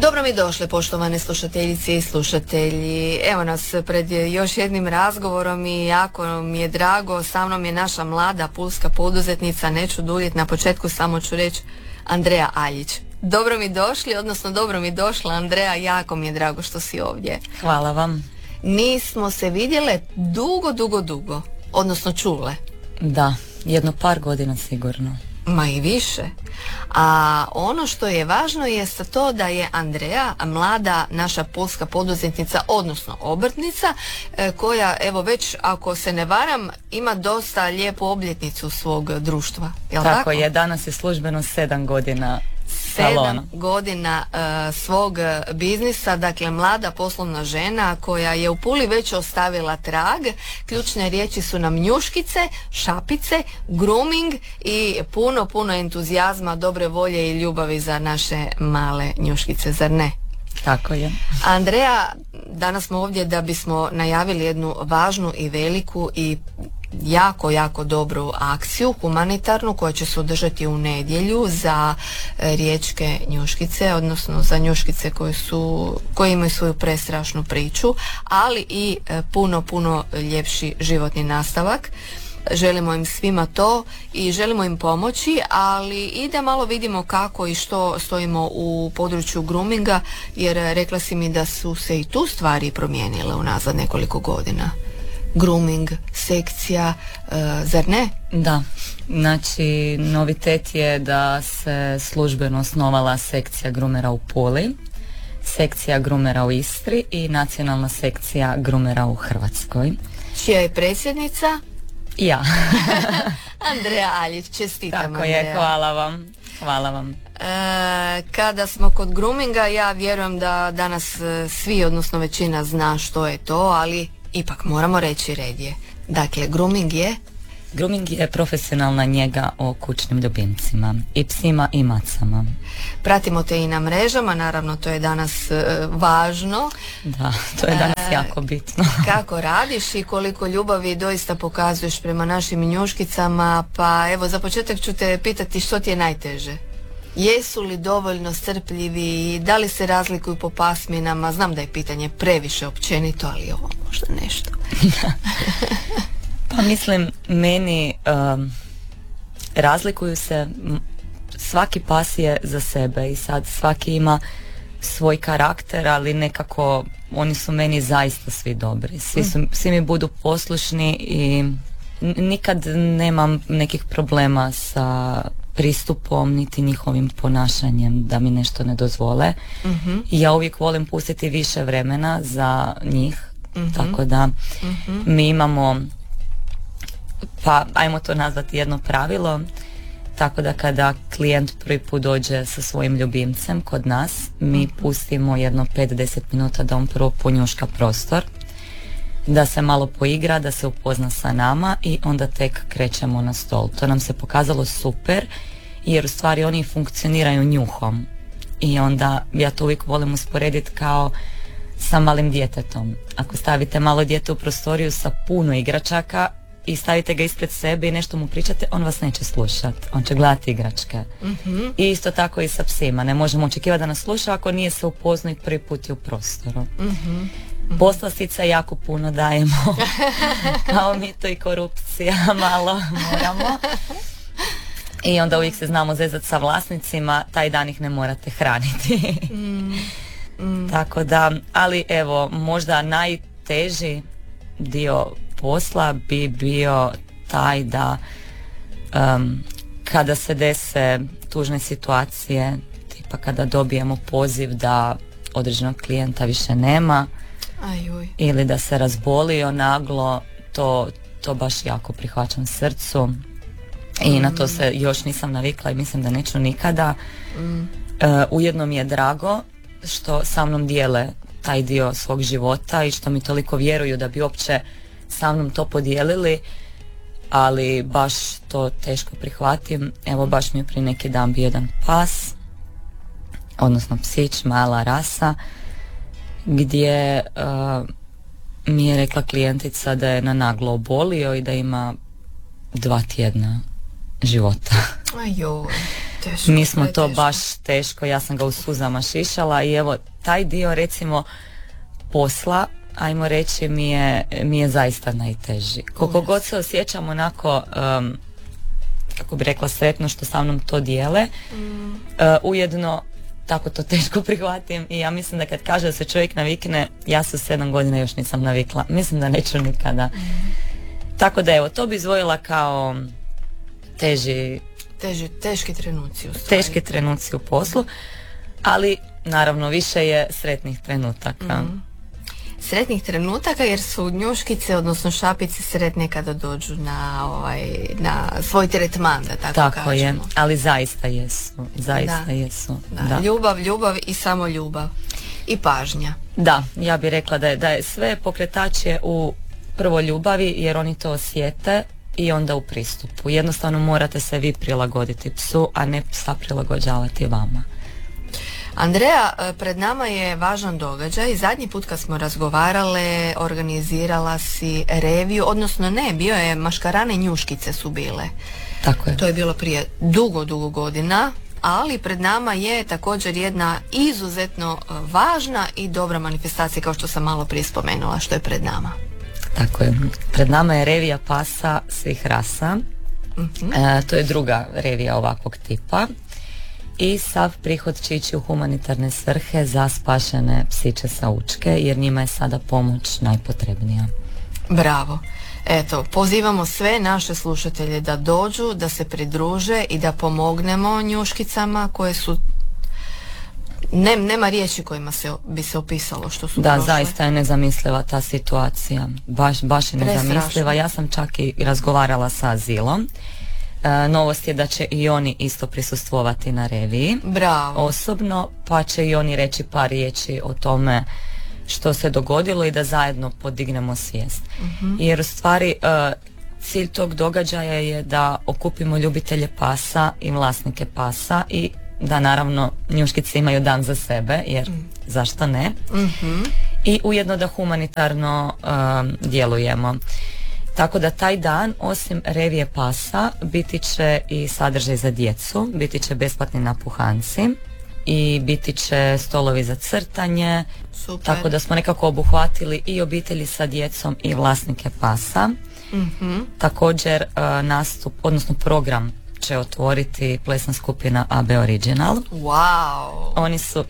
Dobro mi došli, poštovane slušateljice i slušatelji. Evo nas pred još jednim razgovorom i jako mi je drago. Sa mnom je naša mlada pulska poduzetnica, neću duljiti, na početku samo ću reći Andreja Aljić. Dobro mi došli, odnosno dobro mi došla Andreja, jako mi je drago što si ovdje. Hvala vam. Nismo se vidjele dugo, odnosno čule. Da, jedno par godina sigurno. Ma i više. A ono što je važno je to da je Andreja mlada naša pulska poduzetnica, odnosno obrtnica, koja evo već, ako se ne varam, ima dosta lijepu obljetnicu svog društva. Jel tako je, danas je službeno 7 godina 7 godina svog biznisa, dakle mlada poslovna žena koja je u Puli već ostavila trag. Ključne riječi su nam njuškice, šapice, grooming i puno entuzijazma, dobre volje i ljubavi za naše male njuškice, zar ne? Tako je. Andreja, danas smo ovdje da bismo najavili jednu važnu i veliku i jako dobru akciju humanitarnu koja će se održati u nedjelju za riječke njuškice, odnosno za njuškice koje imaju svoju prestrašnu priču, ali i puno ljepši životni nastavak. Želimo im svima to i želimo im pomoći, ali i da malo vidimo kako i što stojimo u području groominga, jer rekla si mi da su se i tu stvari promijenile unazad nekoliko godina. Grooming, sekcija, zar ne? Da, znači novitet je da se službeno osnovala sekcija groomera u Puli, sekcija groomera u Istri i nacionalna sekcija groomera u Hrvatskoj. Čija je predsjednica? Ja. Andreja Aljić, čestitam. Tako Andreja. je, hvala vam. Kada smo kod groominga, ja vjerujem da danas svi, odnosno većina, zna što je to, ali ipak moramo reći red je. Dakle, grooming je profesionalna njega o kućnim ljubimcima, i psima i macama. Pratimo te i na mrežama, naravno to je danas važno. Da, to je danas jako bitno. Kako radiš i koliko ljubavi doista pokazuješ prema našim njuškicama, pa evo za početak ću te pitati što ti je najteže. Jesu li dovoljno strpljivi i da li se razlikuju po pasminama? Znam da je pitanje previše općenito, ali ovo možda nešto. Pa mislim, meni razlikuju se, svaki pas je za sebe i sad svaki ima svoj karakter, ali nekako oni su meni zaista svi dobri. Svi mi budu poslušni i nikad nemam nekih problema sa pristupom niti njihovim ponašanjem da mi nešto ne dozvole. I ja uvijek volim pustiti više vremena za njih, tako da mi imamo, pa ajmo to nazvati jedno pravilo, tako da kada klijent prvi put dođe sa svojim ljubimcem kod nas, mi pustimo jedno 5-10 minuta da on prvo ponjuška prostor, da se malo poigra, da se upozna sa nama i onda tek krećemo na stol. To nam se pokazalo super, jer u stvari oni funkcioniraju njuhom i onda ja to uvijek volim usporediti kao sa malim djetetom. Ako stavite malo dijete u prostoriju sa puno igračaka i stavite ga ispred sebe i nešto mu pričate, on vas neće slušati, on će gledati igračke. I isto tako i sa psima, ne možemo očekivati da nas sluša ako nije se upoznao i prvi put je u prostoru. Poslastica jako puno dajemo, kao mito i korupcija, malo moramo. I onda uvijek se znamo zezati sa vlasnicima, taj dan ih ne morate hraniti. Tako da, ali evo, možda najteži dio posla bi bio taj da kada se dese tužne situacije, tipa kada dobijemo poziv da određenog klijenta više nema, ili da se razbolio naglo, to baš jako prihvaćam srcu i na to se još nisam navikla i mislim da neću nikada. Ujedno mi je drago što sa mnom dijele taj dio svog života i što mi toliko vjeruju da bi uopće sa mnom to podijelili, ali baš to teško prihvatim. Evo, baš mi je prije neki dan bio jedan pas, odnosno psić, mala rasa, gdje mi je rekla klijentica da je na naglo obolio i da ima 2 tjedna života. Ajoj, teško. Mi smo to teško. baš teško, ja sam ga u suzama šišala i evo taj dio recimo posla, ajmo reći, mi je zaista najteži. Koliko god se osjećam onako, kako bi rekla, sretno što sa mnom to dijele, ujedno tako to teško prihvatim i ja mislim da kad kaže da se čovjek navikne, ja se 7 godina još nisam navikla. Mislim da neću nikada. Tako da evo, to bi izdvojila kao teški trenuci u stvari. Teški trenuci u poslu, ali naravno više je sretnih trenutaka. Sretnih trenutaka jer su njuškice, odnosno šapice, sretne kada dođu na svoj tretman, da tako kažemo. Je, ali zaista jesu. Jesu. Da. Ljubav i samo ljubav. I pažnja. Da, ja bih rekla da je sve pokretače u prvo ljubavi, jer oni to osjete, i onda u pristupu. Jednostavno morate se vi prilagoditi psu, a ne psa prilagođavati vama. Andreja, pred nama je važan događaj. Zadnji put kad smo razgovarale, organizirala si reviju, odnosno ne, bio je Maškarane njuškice su bile. Tako je. To je bilo prije dugo godina, ali pred nama je također jedna izuzetno važna i dobra manifestacija, kao što sam malo prije spomenula, što je pred nama. Tako je. Pred nama je revija pasa svih rasa. To je druga revija ovakvog tipa. I sav prihod će ići u humanitarne svrhe za spašene psiće sa Učke, jer njima je sada pomoć najpotrebnija. Bravo. Eto, pozivamo sve naše slušatelje da dođu, da se pridruže i da pomognemo njuškicama koje su... Nema riječi kojima bi se opisalo što su prošle. Zaista je nezamisliva ta situacija. Baš je nezamisliva. Ja sam čak i razgovarala sa Azilom. Novost je da će i oni isto prisustvovati na reviji. Bravo. Osobno, pa će i oni reći par riječi o tome što se dogodilo i da zajedno podignemo svijest. Jer u stvari cilj tog događaja je da okupimo ljubitelje pasa i vlasnike pasa i da naravno njuškice imaju dan za sebe, jer zašto ne? I ujedno da humanitarno djelujemo. Tako da taj dan, osim revije pasa, biti će i sadržaj za djecu, biti će besplatni napuhanci i biti će stolovi za crtanje. Super. Tako da smo nekako obuhvatili i obitelji sa djecom i vlasnike pasa. Također nastup, odnosno program će otvoriti plesna skupina AB Original. Wow. Oni su